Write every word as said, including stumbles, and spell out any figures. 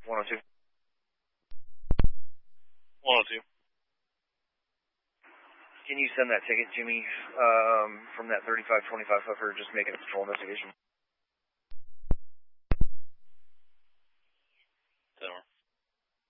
one oh two. one oh two. Can you send that ticket to me um, from that thirty-five twenty-five hooker, just making a patrol investigation?